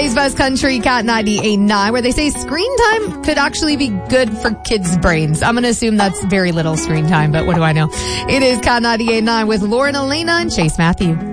Today's Buzz Country, Cat 98.9, where they say screen time could actually be good for kids' brains. I'm going to assume that's very little screen time, but what do I know? It is Cat 98.9 with Lauren Elena and Chase Matthew.